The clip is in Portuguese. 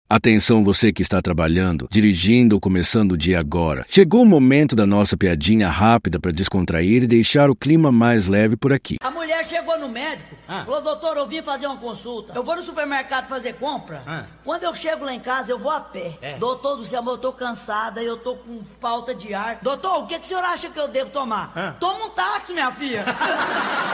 Atenção você que está trabalhando, dirigindo ou começando o dia agora. Chegou o momento da nossa piadinha rápida para descontrair e deixar o clima mais leve por aqui. A mulher chegou no médico, falou, doutor, eu vim fazer uma consulta. Eu vou no supermercado fazer compra. Quando eu chego lá em casa, eu vou a pé. Doutor do céu, eu tô cansada, eu tô com falta de ar. Doutor, o que o senhor acha que eu devo tomar? Toma um táxi, minha filha.